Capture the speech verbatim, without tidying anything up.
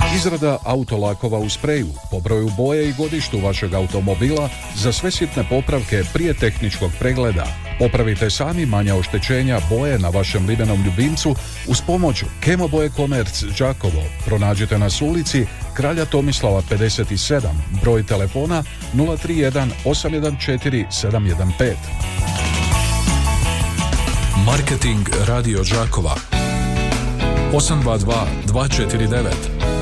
Izrada autolakova u spreju, po broju boje i godištu vašeg automobila za sve sitne popravke prije tehničkog pregleda. Popravite sami manja oštećenja boje na vašem limenom ljubimcu uz pomoć Kemoboje Komerc Đakovo. Pronađite nas u ulici Kralja Tomislava pedeset sedam, broj telefona nula tri jedan osam jedan četiri sedam jedan pet. Marketing Radio Đakova osam dva dva dva četiri devet.